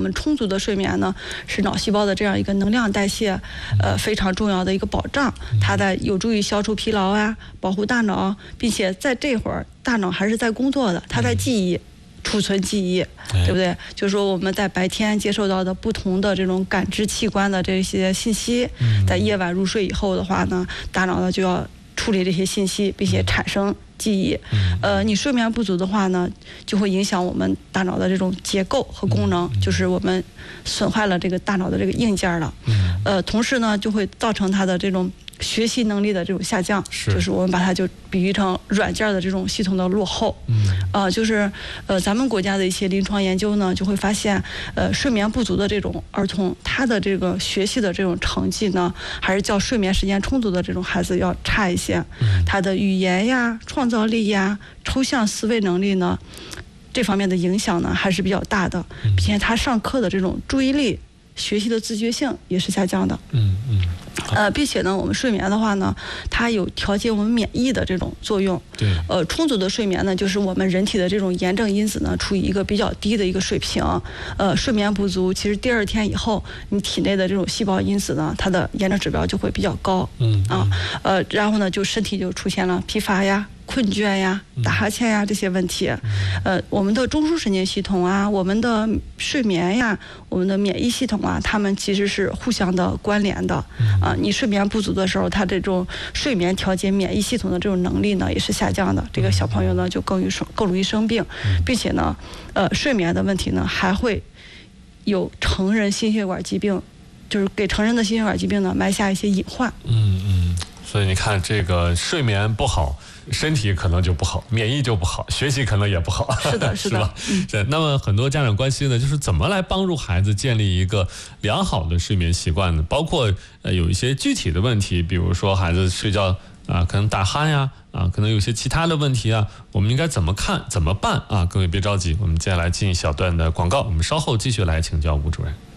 们充足的睡眠呢，是脑细胞的这样一个能量代谢，非常重要的一个保障。它有助于消除疲劳啊，保护大脑，并且在这会儿大脑还是在工作的，它在记忆。储存记忆，对不对？就是说我们在白天接受到的不同的这种感知器官的这些信息，在夜晚入睡以后的话呢，大脑呢就要处理这些信息，并且产生记忆。你睡眠不足的话呢，就会影响我们大脑的这种结构和功能，就是我们损坏了这个大脑的这个硬件了。同时呢，就会造成它的这种学习能力的这种下降，就是我们把它就比喻成软件的这种系统的落后。就是咱们国家的一些临床研究呢，就会发现，睡眠不足的这种儿童，他的这个学习的这种成绩呢，还是较睡眠时间充足的这种孩子要差一些。他的语言呀、创造力呀、抽象思维能力呢，这方面的影响呢还是比较大的，并且他上课的这种注意力、学习的自觉性也是下降的。并且呢，我们睡眠的话呢，它有调节我们免疫的这种作用。 对。 充足的睡眠呢，就是我们人体的这种炎症因子呢，处于一个比较低的一个水平。睡眠不足，其实第二天以后，你体内的这种细胞因子呢，它的炎症指标就会比较高。然后呢，就身体就出现了疲乏呀、困倦呀、打哈欠呀这些问题。我们的中枢神经系统啊，我们的睡眠呀，我们的免疫系统啊，它们其实是互相的关联的。你睡眠不足的时候，它这种睡眠调节免疫系统的这种能力呢，也是下降的。这个小朋友呢，就更容易生病，并且呢，睡眠的问题呢，还会有成人心血管疾病，就是给成人的心血管疾病呢埋下一些隐患。 所以你看，这个睡眠不好，身体可能就不好，免疫就不好，学习可能也不好。 是的，是吧？ 那么很多家长关心的就是怎么来帮助孩子建立一个良好的睡眠习惯呢？包括有一些具体的问题，比如说孩子睡觉可能打鼾呀，可能有些其他的问题啊，我们应该怎么办啊？各位别着急，我们接下来进一小段的广告，我们稍后继续来请教吴主任。